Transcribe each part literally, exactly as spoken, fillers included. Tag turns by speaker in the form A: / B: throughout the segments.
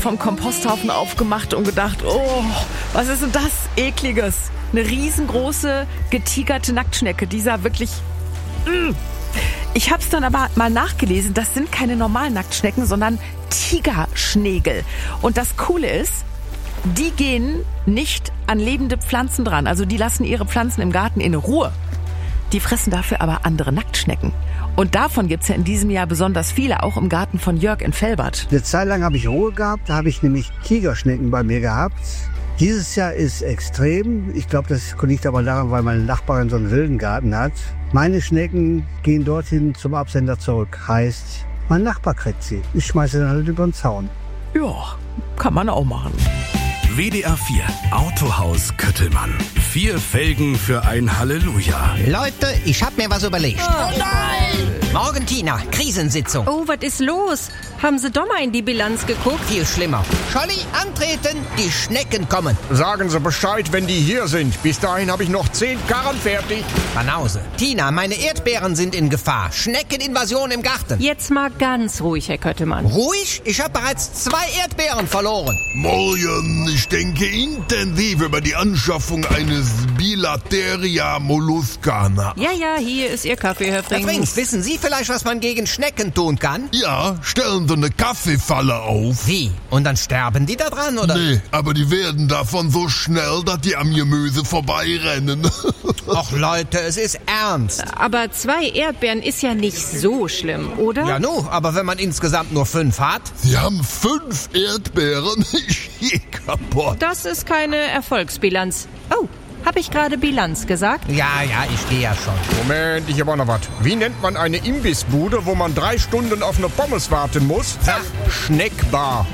A: vom Komposthaufen aufgemacht und gedacht, oh, was ist denn das Ekliges? Eine riesengroße, getigerte Nacktschnecke, die sah wirklich... Mm. Ich habe es dann aber mal nachgelesen, das sind keine normalen Nacktschnecken, sondern Tigerschnägel. Und das Coole ist, die gehen nicht an lebende Pflanzen dran. Also die lassen ihre Pflanzen im Garten in Ruhe. Die fressen dafür aber andere Nacktschnecken. Und davon gibt's ja in diesem Jahr besonders viele, auch im Garten von Jörg in Velbert.
B: Eine Zeit lang habe ich Ruhe gehabt, da habe ich nämlich Tigerschnecken bei mir gehabt. Dieses Jahr ist extrem. Ich glaube, das liegt aber daran, weil meine Nachbarin so einen wilden Garten hat. Meine Schnecken gehen dorthin zum Absender zurück. Heißt, mein Nachbar kriegt sie. Ich schmeiße dann halt über den Zaun.
A: Ja, kann man auch machen.
C: W D R vier Autohaus Köttelmann. Vier Felgen für ein Halleluja.
D: Leute, ich hab mir was überlegt.
E: Oh nein!
D: Morgen, Tina, Krisensitzung.
E: Oh, was ist los? Haben Sie doch mal in die Bilanz geguckt?
D: Viel schlimmer. Scholli, antreten, die Schnecken kommen.
F: Sagen Sie Bescheid, wenn die hier sind. Bis dahin habe ich noch zehn Karren fertig.
D: Banause. Tina, meine Erdbeeren sind in Gefahr. Schneckeninvasion im Garten.
E: Jetzt mal ganz ruhig, Herr Köttelmann.
D: Ruhig? Ich habe bereits zwei Erdbeeren verloren.
G: Morgen, ich denke intensiv über die Anschaffung eines Bilateria molluscana.
E: Ja, ja, hier ist Ihr Kaffee, Herr Frings.
D: Herr Frings, wissen Sie vielleicht, was man gegen Schnecken tun kann?
G: Ja, stellen so eine Kaffeefalle auf.
D: Wie? Und dann sterben die da dran, oder?
G: Nee, aber die werden davon so schnell, dass die am Gemüse vorbeirennen.
D: Ach Leute, es ist ernst.
E: Aber zwei Erdbeeren ist ja nicht so schlimm, oder?
D: Ja, nu, aber wenn man insgesamt nur fünf hat?
G: Sie haben fünf Erdbeeren? Ich gehe kaputt.
E: Das ist keine Erfolgsbilanz. Oh, habe ich gerade Bilanz gesagt?
D: Ja, ja, ich gehe ja schon.
F: Moment, ich habe auch noch was. Wie nennt man eine Imbissbude, wo man drei Stunden auf eine Pommes warten muss? Ach, Schneckbar.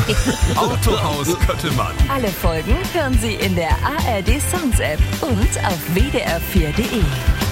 C: Autohaus Köttelmann.
H: Alle Folgen hören Sie in der A R D Sounds App und auf w d r vier punkt d e.